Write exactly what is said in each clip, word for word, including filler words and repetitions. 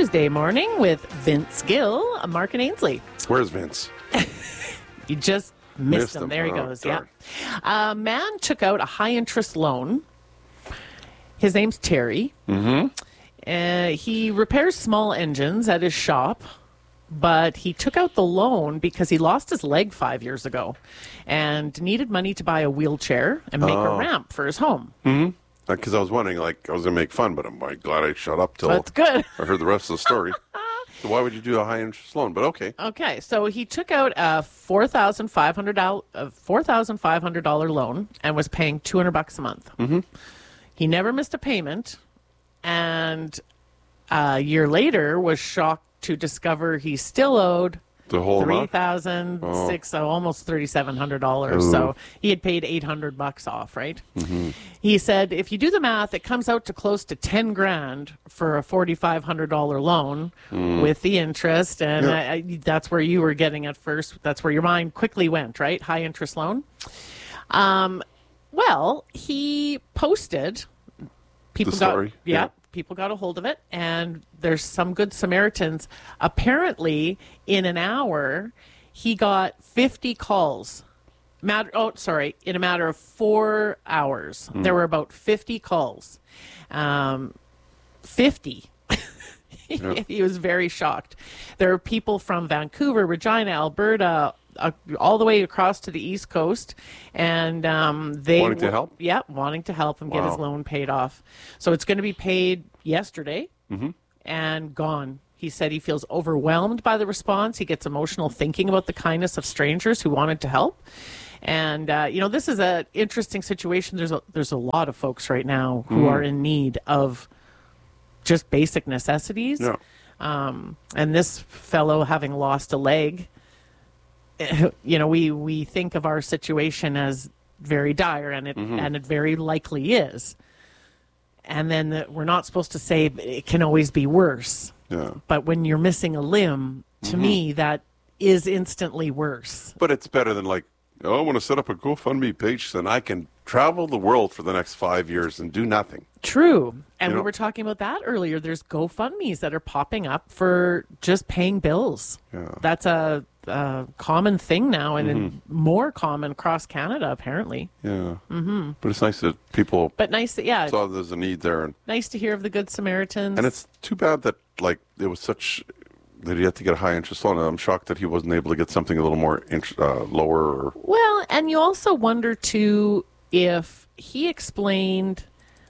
Tuesday morning with Vince Gill, Mark and Ainsley. Where's Vince? You just missed, Missed him. him. There he Oh, goes. darn. Yeah. A man took out a high-interest loan. His name's Terry. Mm-hmm. Uh, he repairs small engines at his shop, but he took out the loan because he lost his leg five years ago and needed money to buy a wheelchair and make Oh. a ramp for his home. Mm-hmm. Because I was wondering, like, I was going to make fun, but I'm like, glad I shut up till That's good. I heard the rest of the story. So why would you do a high-interest loan? But okay. Okay, so he took out a four thousand five hundred dollars a four thousand five hundred dollars loan and was paying two hundred bucks a month. Mm-hmm. He never missed a payment, and a year later was shocked to discover he still owed The whole three amount? thousand six, Oh. so almost thirty seven hundred dollars. Ooh. So he had paid eight hundred bucks off, right? Mm-hmm. He said, if you do the math, it comes out to close to ten grand for a forty five hundred dollar loan Mm. with the interest, and Yeah. I, I, that's where you were getting at first. That's where your mind quickly went, right? High interest loan. Um, well, he posted. People The got story? yeah, Yeah. people got a hold of it, and there's some good Samaritans. Apparently, in an hour, he got fifty calls. Matter, oh, sorry, in a matter of four hours, Hmm. there were about fifty calls. Um, fifty. Yeah. He was very shocked. There are people from Vancouver, Regina, Alberta, uh, all the way across to the East Coast, and um, they Wanting to w- help? Yeah, wanting to help him get his Wow. loan paid off. So it's going to be paid yesterday Mm-hmm. and gone. He said he feels overwhelmed by the response. He gets emotional thinking about the kindness of strangers who wanted to help. And uh, you know, this is an interesting situation. There's a there's a lot of folks right now who Mm. are in need of just basic necessities. Yeah. Um, and this fellow having lost a leg, you know, we, we think of our situation as very dire, and it Mm-hmm. and it very likely is. And then the, we're not supposed to say it can always be worse. Yeah. But when you're missing a limb, to Mm-hmm. me, that is instantly worse. But it's better than like, oh, I want to set up a GoFundMe page so then I can travel the world for the next five years and do nothing. True. And You we know- were talking about that earlier. There's GoFundMes that are popping up for just paying bills. Yeah. That's a, a common thing now, and Mm-hmm. in more common across Canada, apparently. Yeah. Mm-hmm. But it's nice that people But nice, that, yeah, saw there's a need there. And, nice to hear of the Good Samaritans. and it's too bad that, like, it was such, that he had to get a high interest loan. And I'm shocked that he wasn't able to get something a little more int- uh, lower. Or, Well, and you also wonder, too, if he explained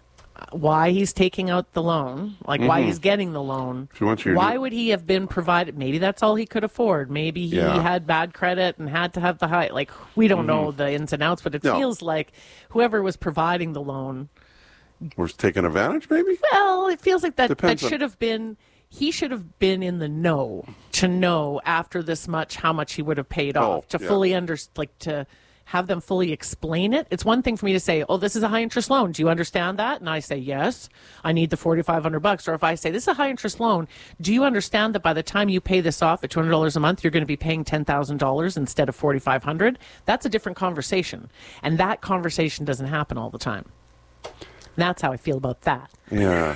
why he's taking out the loan, like why he's getting the loan. If you want your Why new- would he have been provided? Maybe that's all he could afford. Maybe he Yeah. had bad credit and had to have the high. Like, we don't know the ins and outs, but it No. feels like whoever was providing the loan, was taking advantage, maybe? well, it feels like that, that Depends on- should have been. He should have been in the know to know after this much how much he would have paid Oh, off, to yeah. fully under like to have them fully explain it. It's one thing for me to say, "Oh, this is a high interest loan. Do you understand that?" And I say, "Yes, I need the forty-five hundred bucks." Or if I say, "This is a high interest loan. Do you understand that by the time you pay this off at two hundred dollars a month, you're going to be paying ten thousand dollars instead of forty-five hundred dollars?" That's a different conversation, and that conversation doesn't happen all the time. That's how I feel about that. Yeah.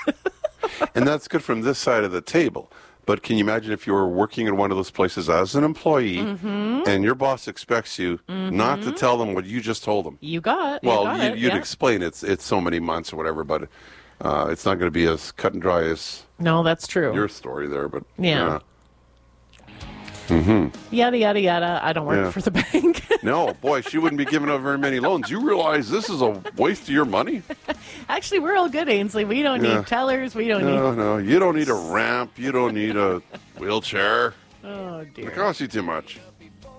And that's good from this side of the table. But can you imagine if you were working in one of those places as an employee Mm-hmm. and your boss expects you not to tell them what you just told them? You got, Well, you got you, it, you'd yeah. explain it's it's so many months or whatever, but uh, it's not going to be as cut and dry as No, that's true. your story there. But Yeah. Yada, yada, yada. I don't work Yeah. for the bank. No, boy, she wouldn't be giving out very many loans. You realize this is a waste of your money? Actually, we're all good, Ainsley. We don't Yeah. need tellers. We don't No, need. no, you don't need a ramp. You don't need a wheelchair. Oh, dear. It costs you too much.